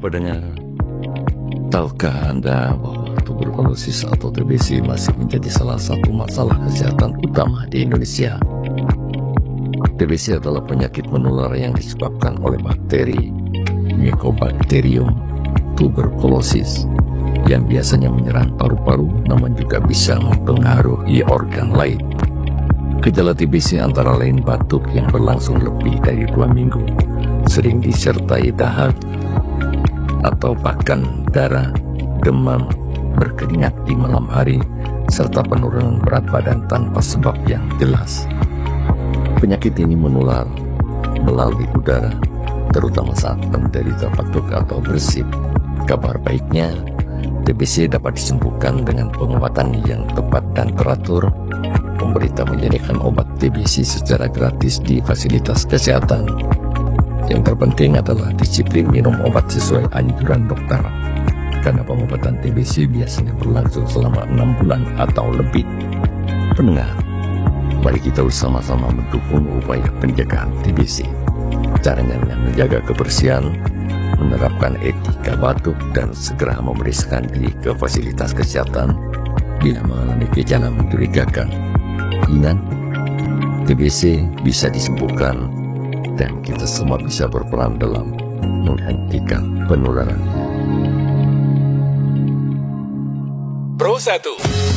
pendengar, tahukah Anda bahwa tuberkulosis atau TBC masih menjadi salah satu masalah kesehatan utama di Indonesia? TBC adalah penyakit menular yang disebabkan oleh bakteri Mycobacterium tuberculosis yang biasanya menyerang paru-paru namun juga bisa mempengaruhi organ lain. Gejala TBC antara lain batuk yang berlangsung lebih dari 2 minggu, sering disertai dahak atau bahkan darah, demam, berkeringat di malam hari, serta penurunan berat badan tanpa sebab yang jelas. Penyakit ini menular melalui udara, terutama saat penderita batuk atau bersin. Kabar baiknya, TBC dapat disembuhkan dengan pengobatan yang tepat dan teratur. Pemerintah menyediakan obat TBC secara gratis di fasilitas kesehatan. Yang terpenting adalah disiplin minum obat sesuai anjuran dokter, karena pengobatan TBC biasanya berlangsung selama 6 bulan atau lebih. Pendengar, mari kita bersama-sama mendukung upaya pencegahan TBC. Caranya dengan menjaga kebersihan, menerapkan etika batuk, dan segera memeriksakan diri ke fasilitas kesehatan bila mengalami gejala mencurigakan. Ingat, TBC bisa disembuhkan dan kita semua bisa berperan dalam menghentikan penularan. Pro 1